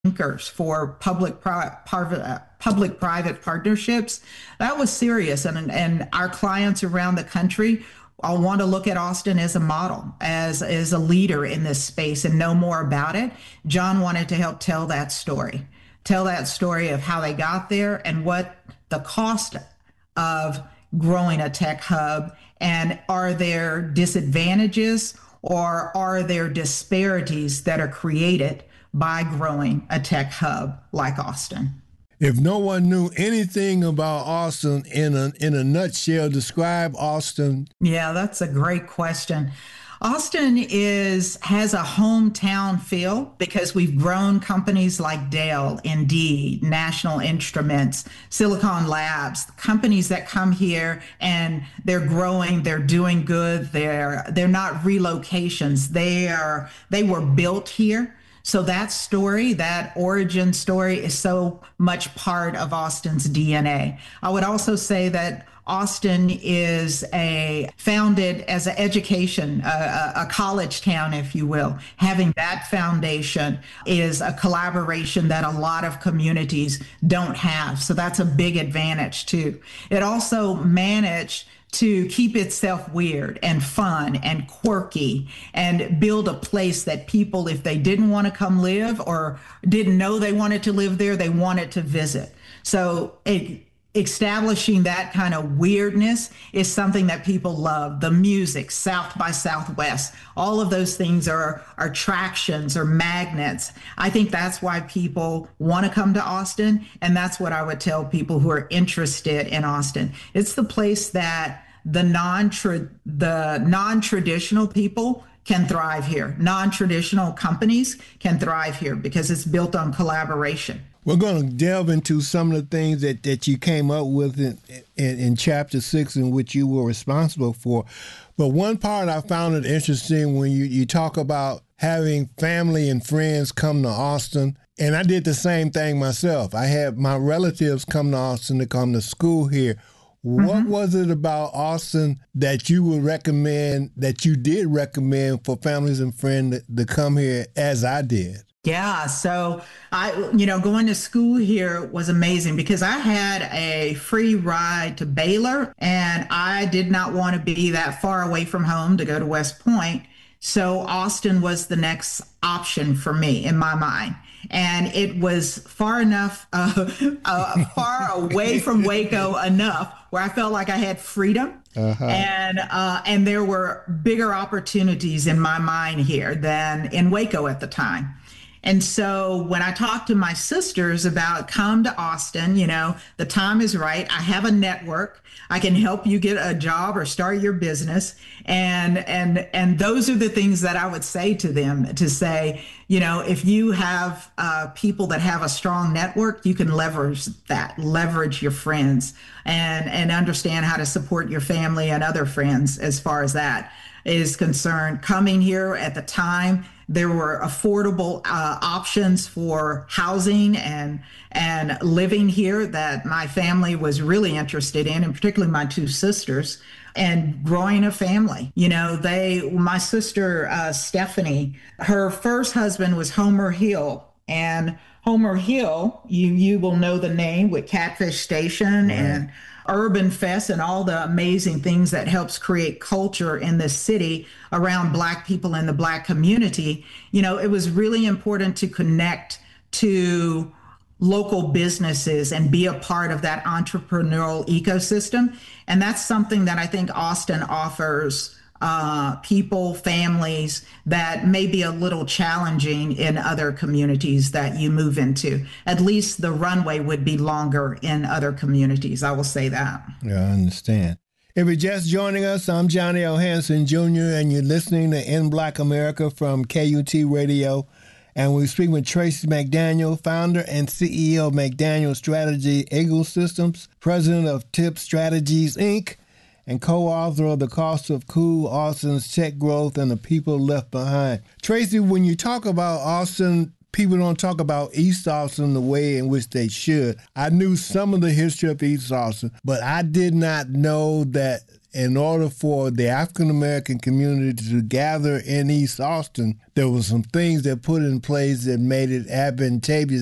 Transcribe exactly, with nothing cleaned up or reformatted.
anchors for public pri- private public-private partnerships. That was serious, and and our clients around the country I want to look at Austin as a model, as as a leader in this space, and know more about it. John wanted to help tell that story, tell that story of how they got there and what the cost of growing a tech hub, and are there disadvantages or are there disparities that are created by growing a tech hub like Austin. If no one knew anything about Austin, in a in a nutshell, describe Austin. Yeah, that's a great question. Austin is has a hometown feel because we've grown companies like Dell, Indeed, National Instruments, Silicon Labs, companies that come here and they're growing, they're doing good, they're they're not relocations. They are they were built here. So that story, that origin story is so much part of Austin's D N A. I would also say that Austin is a founded as an education, a, a college town, if you will. Having that foundation is a collaboration that a lot of communities don't have. So that's a big advantage too. It also managed to keep itself weird and fun and quirky and build a place that people, if they didn't want to come live or didn't know they wanted to live there, they wanted to visit. So it, establishing that kind of weirdness is something that people love. The music, South by Southwest, all of those things are, are attractions or magnets. I think that's why people want to come to Austin. And that's what I would tell people who are interested in Austin. It's the place that the non the non-traditional people can thrive here. Non-traditional companies can thrive here because it's built on collaboration. We're going to delve into some of the things that, that you came up with in, in, in chapter six, in which you were responsible for. But one part I found it interesting when you, you talk about having family and friends come to Austin. And I did the same thing myself. I had my relatives come to Austin to come to school here. What mm-hmm. was it about Austin that you would recommend, that you did recommend for families and friends to, to come here as I did? Yeah. So I, you know, going to school here was amazing because I had a free ride to Baylor and I did not want to be that far away from home to go to West Point. So Austin was the next option for me in my mind. And it was far enough, uh, uh, far away from Waco enough where I felt like I had freedom. Uh-huh. And uh, and there were bigger opportunities in my mind here than in Waco at the time. And so when I talked to my sisters about come to Austin, you know, the time is right. I have a network. I can help you get a job or start your business. And and and those are the things that I would say to them, to say, you know, if you have uh, people that have a strong network, you can leverage that, leverage your friends and, and understand how to support your family and other friends as far as that is concerned. Coming here at the time, there were affordable uh, options for housing and and living here that my family was really interested in, and particularly my two sisters, and growing a family. You know, they, my sister, uh, Stephanie, her first husband was Homer Hill, and Homer Hill, you, you will know the name with Catfish Station right. and Urban Fest and all the amazing things that helps create culture in this city around Black people in the Black community. You know, it was really important to connect to local businesses and be a part of that entrepreneurial ecosystem. And that's something that I think Austin offers uh, people, families that may be a little challenging in other communities that you move into. At least the runway would be longer in other communities. I will say that. Yeah, I understand. If you're just joining us, I'm Johnny L. Hanson Junior, and you're listening to In Black America from K U T Radio. And we're speaking with Tracy McDaniel, founder and C E O of McDaniel Strategy Eagle Systems, president of Tip Strategies, Incorporated, and co-author of The Cost of Cool, Austin's Tech Growth and the People Left Behind. Tracy, when you talk about Austin, people don't talk about East Austin the way in which they should. I knew some of the history of East Austin, but I did not know that in order for the African American community to gather in East Austin, there were some things that put in place that made it advantageous